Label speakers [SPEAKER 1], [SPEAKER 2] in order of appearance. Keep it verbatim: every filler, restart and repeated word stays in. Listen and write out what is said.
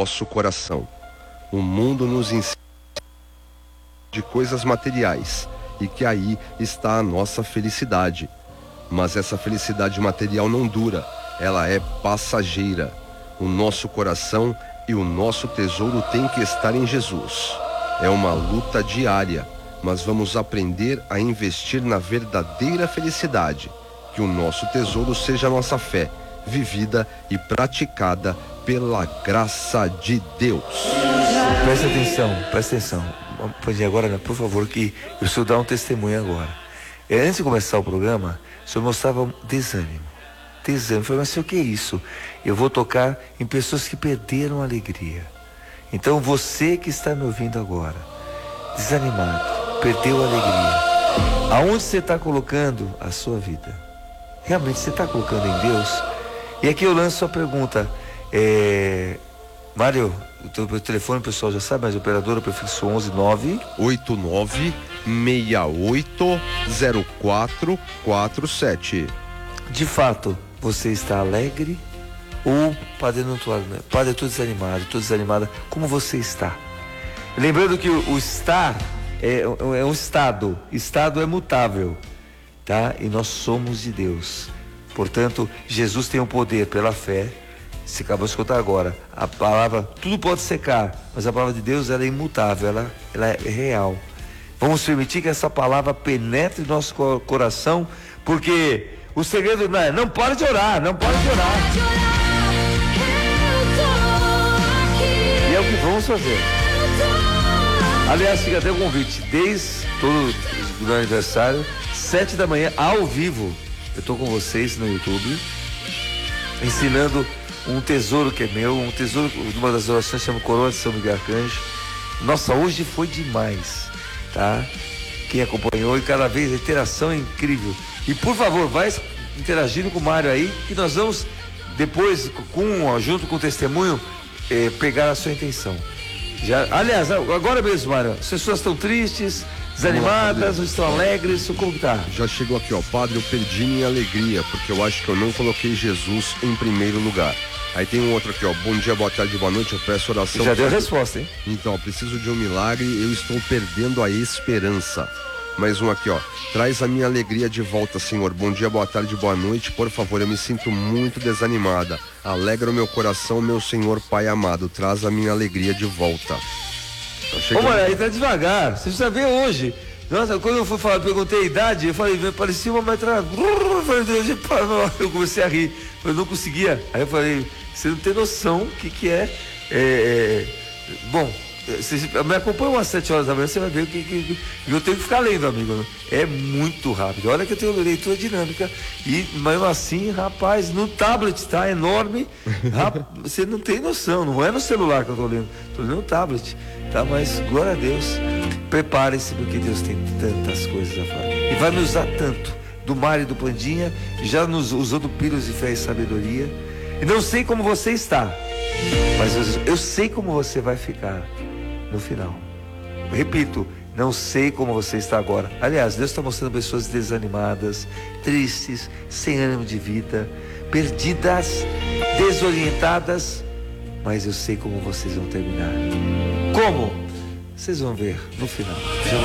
[SPEAKER 1] nosso coração. O mundo nos ensina de coisas materiais e que aí está a nossa felicidade. Mas essa felicidade material não dura, ela é passageira. O nosso coração e o nosso tesouro tem que estar em Jesus. É uma luta diária, mas vamos aprender a investir na verdadeira felicidade. Que o nosso tesouro seja a nossa fé, vivida e praticada pela graça de Deus.
[SPEAKER 2] Presta atenção, presta atenção. Pode ir agora, né? Por favor, que eu só dar um testemunho agora. É, antes de começar o programa, o senhor mostrava um desânimo. Desânimo. Eu falei, mas senhor, o que é isso? Eu vou tocar em pessoas que perderam a alegria. Então você que está me ouvindo agora, desanimado, perdeu a alegria, aonde você está colocando a sua vida? Realmente você está colocando em Deus? E aqui eu lanço a pergunta, é... Mário, o teu telefone o pessoal já sabe, mas o operador é prefixo onze nove
[SPEAKER 1] oito nove seis oito zero quatro quatro sete.
[SPEAKER 2] De fato, você está alegre? Ou, padre, não tô, padre, eu estou desanimado, estou desanimada. Como você está? Lembrando que o, o estar é, é um estado, estado é mutável, tá? E nós somos de Deus. Portanto, Jesus tem o poder pela fé. Você acabou de escutar agora. A palavra, tudo pode secar, mas a palavra de Deus ela é imutável, ela, ela é real. Vamos permitir que essa palavra penetre nosso coração, porque o segredo não é, não pare de orar, não pare de orar. E é o que vamos fazer. Aliás, fica até o convite, desde todo o meu aniversário, sete da manhã, ao vivo, eu estou com vocês no YouTube, ensinando um tesouro que é meu, um tesouro de uma das orações chama Coroa de São Miguel Arcanjo. Nossa, hoje foi demais, tá? Quem acompanhou, e cada vez a interação é incrível. E por favor, vai interagindo com o Mário aí, que nós vamos depois, com, junto com o testemunho, eh, pegar a sua intenção. Já, aliás, agora mesmo, Mário, as pessoas estão tristes, desanimadas, ou estão alegres, como que tá?
[SPEAKER 1] Já chegou aqui, ó, padre, eu perdi minha alegria, porque eu acho que eu não coloquei Jesus em primeiro lugar. Aí tem um outro aqui, ó, bom dia, boa tarde, boa noite, eu peço oração.
[SPEAKER 2] Já deu a resposta, hein?
[SPEAKER 1] Então, preciso de um milagre, eu estou perdendo a esperança. Mais um aqui, ó, traz a minha alegria de volta, Senhor, bom dia, boa tarde, boa noite, por favor, eu me sinto muito desanimada, alegra o meu coração, meu Senhor Pai amado, traz a minha alegria de volta.
[SPEAKER 2] Tá Ô, mano, aí tá devagar, você precisa ver hoje. Nossa, quando eu fui falar, perguntei a idade, eu falei, parecia uma metralhadora. Eu comecei a rir, eu não conseguia. Aí eu falei, você não tem noção o que que é, é, é... Bom, você me acompanha umas sete horas da manhã, você vai ver o que, que, que eu tenho que ficar lendo, amigo. É muito rápido. Olha que eu tenho leitura dinâmica. E mesmo assim, rapaz, no tablet, tá? Enorme. Rap... Você não tem noção, não é no celular que eu tô lendo. Tô lendo no tablet, tá? Mas, glória a Deus, prepare-se, porque Deus tem tantas coisas a fazer. E vai me usar tanto. Do Mário e do Pandinha, já nos usou do Pílulas de Fé e Sabedoria. E não sei como você está, mas eu, eu sei como você vai ficar no final. Repito, não sei como você está agora. Aliás, Deus está mostrando pessoas desanimadas, tristes, sem ânimo de vida, perdidas, desorientadas, mas eu sei como vocês vão terminar. Como? Vocês vão ver no final.